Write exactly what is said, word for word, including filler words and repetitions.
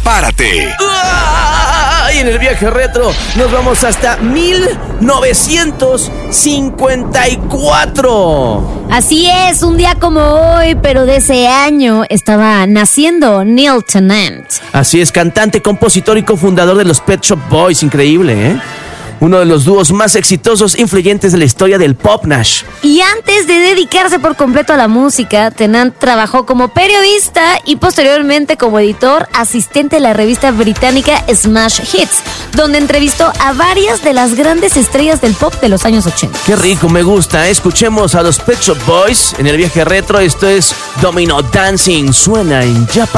prepárate. Y en el viaje retro nos vamos hasta mil novecientos cincuenta y cuatro. Así es, un día como hoy, pero de ese año estaba naciendo Neil Tennant. Así es, cantante, compositor y cofundador de los Pet Shop Boys. Increíble, ¿eh? Uno de los dúos más exitosos e influyentes de la historia del pop, Nash. Y antes de dedicarse por completo a la música, Tennant trabajó como periodista y posteriormente como editor asistente de la revista británica Smash Hits, donde entrevistó a varias de las grandes estrellas del pop de los años ochenta. Qué rico, me gusta. Escuchemos a los Pet Shop Boys en el viaje retro. Esto es Domino Dancing. Suena en Japan.